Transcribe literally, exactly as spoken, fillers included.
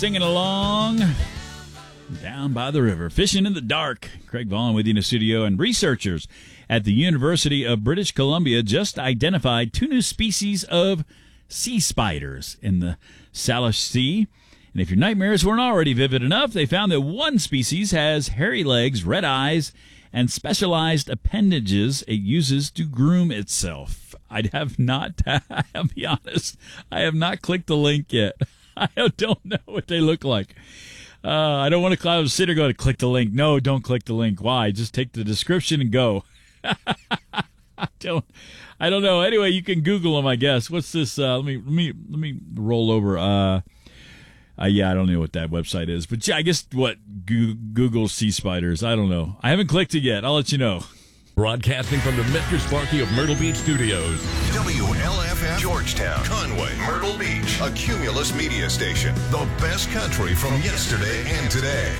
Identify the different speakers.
Speaker 1: Singing along down by the river, fishing in the dark. Craig Vaughn with you in the studio, and researchers at the University of British Columbia just identified two new species of sea spiders in the Salish Sea. And if your nightmares weren't already vivid enough, they found that one species has hairy legs, red eyes, and specialized appendages it uses to groom itself. I have not, I'll be honest, I have not clicked the link yet. I don't know what they look like. Uh, I don't want to I was sit or go to click the link. No, don't click the link. Why? Just take the description and go. I don't. I don't know. Anyway, you can Google them, I guess. What's this? Uh, let me let me let me roll over. Uh, uh, yeah, I don't know what that website is, but yeah, I guess what Go- Google sea spiders. I don't know. I haven't clicked it yet. I'll let you know.
Speaker 2: Broadcasting from the Mister Sparky of Myrtle Beach Studios.
Speaker 3: W L F M, Georgetown, Conway, Myrtle Beach, a Cumulus media station. The best country from yesterday and today.